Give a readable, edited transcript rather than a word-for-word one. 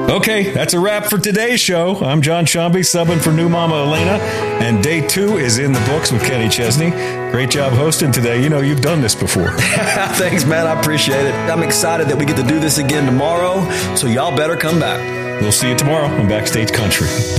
Okay, that's a wrap for today's show. I'm John Shambi, subbing for new Mama Elena, and day 2 is in the books with Kenny Chesney. Great job hosting today. You know, you've done this before. Thanks, man. I appreciate it. I'm excited that we get to do this again tomorrow, so y'all better come back. We'll see you tomorrow on Backstage Country.